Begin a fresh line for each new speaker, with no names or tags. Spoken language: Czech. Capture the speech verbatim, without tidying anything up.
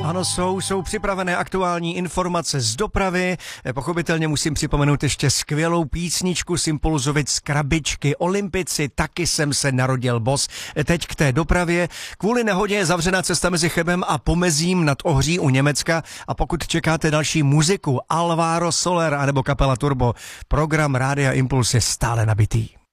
Ano, jsou, jsou připravené aktuální informace z dopravy. Pochopitelně musím připomenout ještě skvělou písničku Sympulzovic z Krabičky. Olympici, taky jsem se narodil boss. Teď k té dopravě. Kvůli nehodě je zavřená cesta mezi Chebem a Pomezím nad Ohří u Německa. A pokud čekáte další muziku, Alvaro Soler anebo kapela Turbo, program Rádia Impuls je stále nabitý.